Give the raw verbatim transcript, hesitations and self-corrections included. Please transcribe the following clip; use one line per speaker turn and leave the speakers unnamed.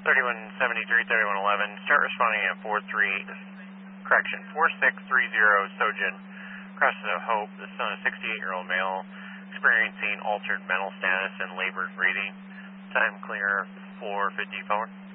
thirty-one seventy-three, thirty-one eleven, start responding at four three, correction, four six three zero Sojin, Crescent of Hope. This is on a sixty-eight-year-old male experiencing altered mental status and labored breathing. Time clear four fifty-four.